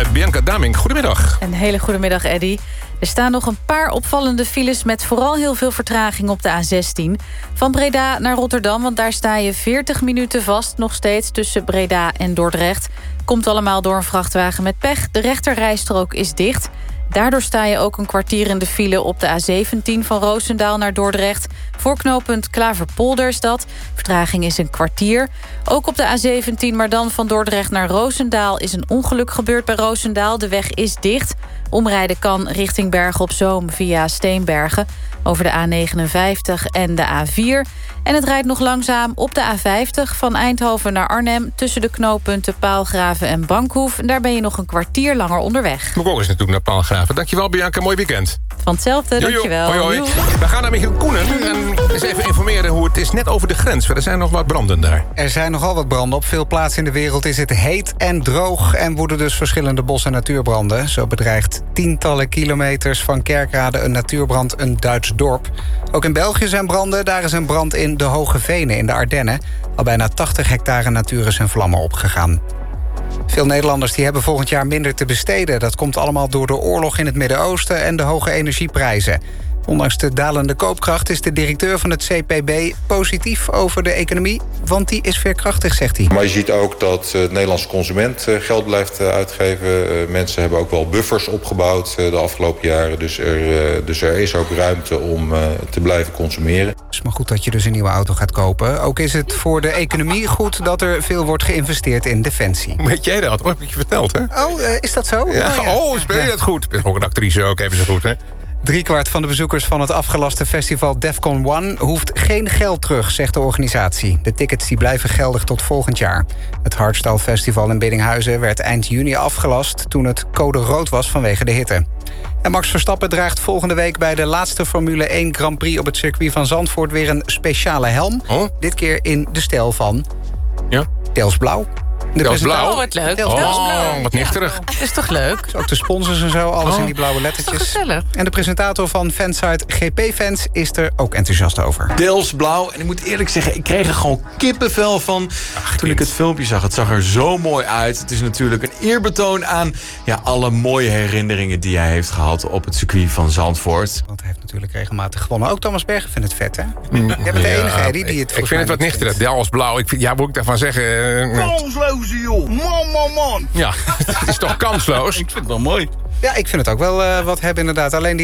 Bianca Damink. Goedemiddag. Een hele goede middag, Eddy. Er staan nog een paar opvallende files met vooral heel veel vertraging op de A16. Van Breda naar Rotterdam, want daar sta je 40 minuten vast... nog steeds tussen Breda en Dordrecht. Komt allemaal door een vrachtwagen met pech. De rechterrijstrook is dicht. Daardoor sta je ook een kwartier in de file op de A17 van Roosendaal naar Dordrecht. Voor knooppunt Klaverpolder is dat. Vertraging is een kwartier. Ook op de A17, maar dan van Dordrecht naar Roosendaal... is een ongeluk gebeurd bij Roosendaal. De weg is dicht. Omrijden kan richting Bergen op Zoom via Steenbergen... over de A59 en de A4. En het rijdt nog langzaam op de A50 van Eindhoven naar Arnhem... tussen de knooppunten Paalgraven en Bankhoef. En daar ben je nog een kwartier langer onderweg. Moet ook eens naartoe naar Paalgraven. Dankjewel, Bianca. Mooi weekend. Van hetzelfde, dankjewel. Hoi, hoi. We gaan naar Michiel Koenen en eens even informeren hoe het is net over de grens. Er zijn nog wat branden daar. Er zijn nogal wat branden. Op veel plaatsen in de wereld is het heet en droog... en woeden dus verschillende bos- en natuurbranden. Zo bedreigt tientallen kilometers van Kerkrade een natuurbrand een Duits dorp. Ook in België zijn branden. Daar is een brand in de Hoge Venen in de Ardennen. Al bijna 80 hectare natuur is in vlammen opgegaan. Veel Nederlanders die hebben volgend jaar minder te besteden. Dat komt allemaal door de oorlog in het Midden-Oosten en de hoge energieprijzen. Ondanks de dalende koopkracht is de directeur van het CPB positief over de economie, want die is veerkrachtig, zegt hij. Maar je ziet ook dat de Nederlandse consument geld blijft uitgeven. Mensen hebben ook wel buffers opgebouwd de afgelopen jaren. Dus er is ook ruimte om te blijven consumeren. Het is maar goed dat je dus een nieuwe auto gaat kopen. Ook is het voor de economie goed dat er veel wordt geïnvesteerd in defensie. Hoe weet jij dat? Wat heb ik je verteld, hè? Oh, is dat zo? Ja. Speel je dat goed? Ik ben ook een actrice ook, even zo goed, hè? 3/4 van de bezoekers van het afgelaste festival Defcon One hoeft geen geld terug, zegt de organisatie. De tickets die blijven geldig tot volgend jaar. Het Hardstyle Festival in Biddinghuizen werd eind juni afgelast toen het code rood was vanwege de hitte. En Max Verstappen draagt volgende week bij de laatste Formule 1 Grand Prix op het circuit van Zandvoort weer een speciale helm. Oh? Dit keer in de stijl van Delftsblauw. Delftsblauw? Oh, wat leuk. Wat nichterig. Dat is toch leuk? Ook de sponsors en zo, alles in die blauwe lettertjes. Dat is toch gezellig? En de presentator van fansite GP-fans is er ook enthousiast over. Delftsblauw. En ik moet eerlijk zeggen, ik kreeg er gewoon kippenvel van toen ik het filmpje zag. Het zag er zo mooi uit. Het is natuurlijk een eerbetoon aan alle mooie herinneringen die hij heeft gehad op het circuit van Zandvoort. Want hij heeft natuurlijk regelmatig gewonnen. Ook Thomas Bergen vindt het vet, hè? Jij bent de enige, Eddie, die het... Ik vind het wat nichterig. Delftsblauw. Wat moet ik daarvan zeggen? Kansloos, joh. Man. Ja, het is toch kansloos? Ik vind het wel mooi. Ja, ik vind het ook wel wat hebben inderdaad. Alleen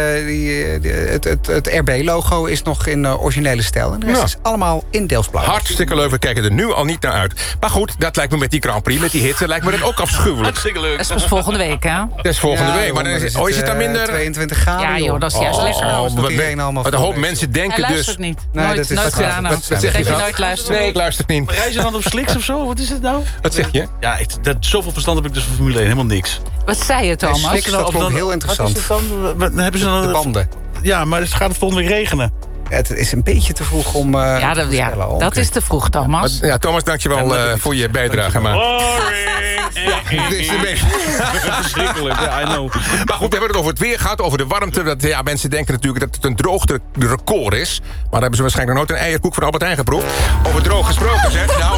het RB-logo is nog in originele stijl. En de rest is allemaal in Delftsblauw. Hartstikke leuk, we kijken er nu al niet naar uit. Maar goed, dat lijkt me met die Grand Prix, met die hitte... lijkt me dat ook afschuwelijk. Hartstikke leuk. Dat is pas volgende week, hè? Dat is volgende week, maar dan is het dan minder... 22 graden, Ja, joh, dat is juist lekker. Wat een hoop mensen denken Hij dus... luistert niet. Nee, Nooit dat is gedaan. Wat zeg je, Denk je Graf? nooit luisteren? Nee, ik luister het niet. Reizen dan op Sliks of zo? Wat is het nou? Wat zeg je? Ja, zoveel verstand heb ik dus van Formule 1. Helemaal niks. Wat zei je, Thomas? Sliks, dat vond ik heel interessant. Wat is het dan? Dan hebben ze dan De banden. Ja, maar het gaat volgende week regenen. Het is een beetje te vroeg om te stellen. Dat is te vroeg, Thomas. Ja, Thomas, dankjewel voor je bijdrage. Maar... Boring! Dit is een beetje... Verschrikkelijk, ja, I know. Maar goed, we hebben het over het weer gehad, over de warmte. Mensen denken natuurlijk dat het een droogte record is. Maar daar hebben ze waarschijnlijk nog nooit een eierkoek van Albert Heijn geproefd. Over droog gesproken, zeg. Nou,